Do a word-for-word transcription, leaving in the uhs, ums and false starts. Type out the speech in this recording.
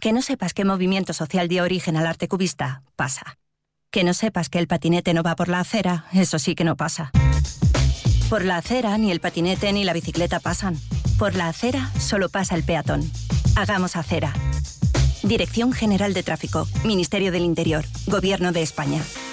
Que no sepas qué movimiento social dio origen al arte cubista, pasa. Que no sepas que el patinete no va por la acera, eso sí que no pasa. Por la acera ni el patinete ni la bicicleta pasan. Por la acera solo pasa el peatón. Hagamos acera. Dirección General de Tráfico, Ministerio del Interior, Gobierno de España.